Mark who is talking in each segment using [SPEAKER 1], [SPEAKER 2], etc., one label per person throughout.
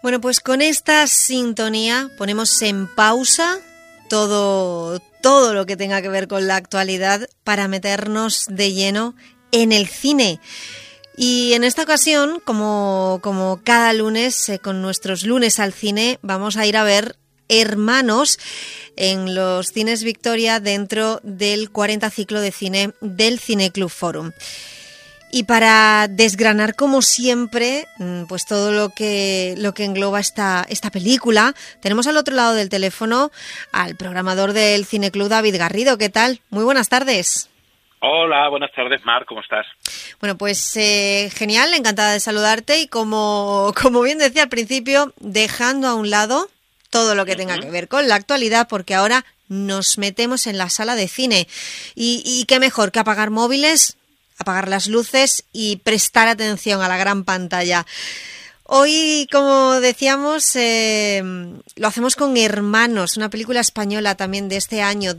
[SPEAKER 1] Bueno, pues con esta sintonía ponemos en pausa todo lo que tenga que ver con la actualidad para meternos de lleno en el cine. Y en esta ocasión, como cada lunes, con nuestros lunes al cine, vamos a ir a ver Hermanos en los cines Victoria dentro del 40 ciclo de cine del Cineclub Forum. Y para desgranar, como siempre, pues todo lo que engloba esta película, tenemos al otro lado del teléfono al programador del Cineclub, David Garrido. ¿Qué tal? Muy buenas tardes.
[SPEAKER 2] Hola, buenas tardes, Mar, ¿cómo estás?
[SPEAKER 1] Bueno, pues genial, encantada de saludarte y como bien decía al principio, dejando a un lado todo lo que tenga que ver con la actualidad, porque ahora nos metemos en la sala de cine. Y qué mejor que apagar móviles, apagar las luces y prestar atención a la gran pantalla. Hoy, como decíamos, lo hacemos con Hermanos, una película española también de este año,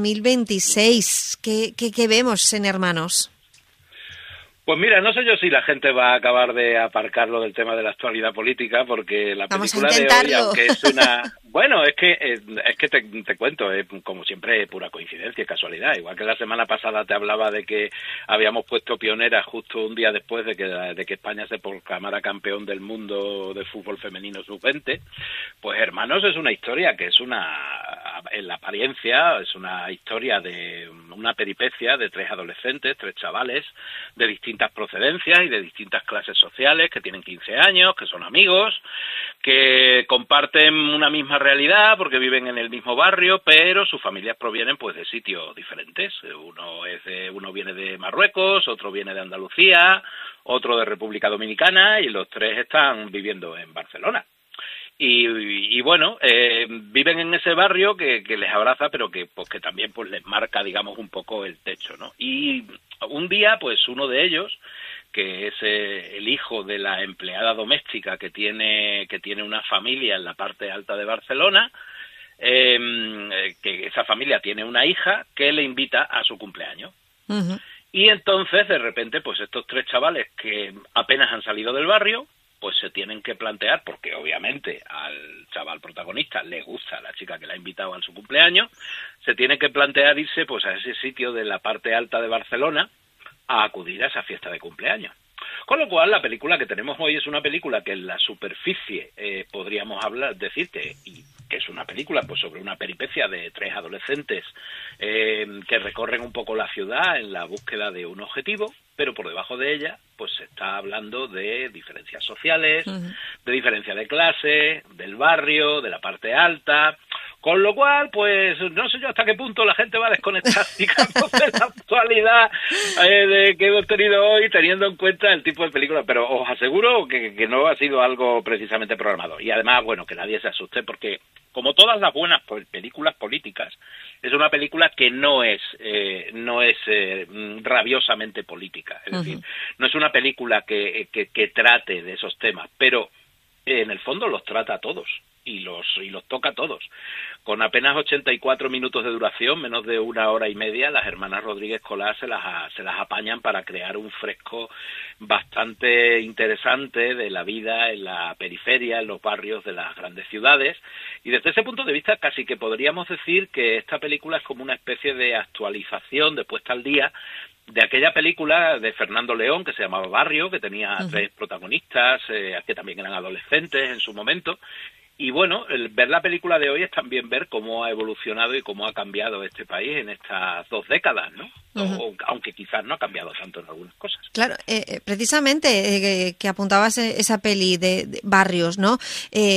[SPEAKER 1] 2026. ¿Qué vemos en Hermanos?
[SPEAKER 2] Pues mira, no sé yo si la gente va a acabar de aparcarlo del tema de la actualidad política, porque la película de hoy, aunque es una... Bueno, es que te cuento, como siempre, pura coincidencia y casualidad. Igual que la semana pasada te hablaba de que habíamos puesto pionera justo un día después de que España se proclamara campeón del mundo de fútbol femenino sub-20, pues Hermanos es una historia que es en la apariencia, es una historia de una peripecia de tres adolescentes, tres chavales de distintas procedencias y de distintas clases sociales, que tienen 15 años, que son amigos, que comparten una misma realidad porque viven en el mismo barrio, pero sus familias provienen pues de sitios diferentes. Uno viene de Marruecos, otro viene de Andalucía, otro de República Dominicana, y los tres están viviendo en Barcelona. Y bueno, viven en ese barrio que les abraza, pero que también pues les marca, digamos, un poco el techo, ¿no? Y un día, pues uno de ellos, que es el hijo de la empleada doméstica que tiene una familia en la parte alta de Barcelona, que esa familia tiene una hija que le invita a su cumpleaños. Uh-huh. Y entonces, de repente, pues estos tres chavales que apenas han salido del barrio, pues se tienen que plantear, porque obviamente al chaval protagonista le gusta la chica que la ha invitado a su cumpleaños, se tiene que plantear irse pues a ese sitio de la parte alta de Barcelona a acudir a esa fiesta de cumpleaños. Con lo cual, la película que tenemos hoy es una película que en la superficie podríamos decir que es una película pues sobre una peripecia de tres adolescentes que recorren un poco la ciudad en la búsqueda de un objetivo, pero por debajo de ella pues se está hablando de diferencias sociales, uh-huh, de diferencia de clase, del barrio, de la parte alta. Con lo cual, pues no sé yo hasta qué punto la gente va a desconectar, digamos, de la actualidad que hemos tenido hoy, teniendo en cuenta el tipo de película. Pero os aseguro que no ha sido algo precisamente programado. Y además, bueno, que nadie se asuste, porque como todas las buenas películas políticas, es una película que no es rabiosamente política. Es decir, no es una película que trate de esos temas, pero en el fondo los trata a todos. Y los toca a todos. Con apenas 84 minutos de duración, menos de una hora y media, las hermanas Rodríguez Colás se las apañan para crear un fresco bastante interesante de la vida en la periferia, en los barrios de las grandes ciudades. Y desde ese punto de vista casi que podríamos decir que esta película es como una especie de actualización, de puesta al día, de aquella película de Fernando León que se llamaba Barrio, que tenía tres protagonistas, que también eran adolescentes en su momento. Y bueno, ver la película de hoy es también ver cómo ha evolucionado y cómo ha cambiado este país en estas 2 décadas, ¿no? Uh-huh. Aunque quizás no ha cambiado tanto en algunas cosas.
[SPEAKER 1] Claro, precisamente que apuntabas esa peli de Barrios, ¿no?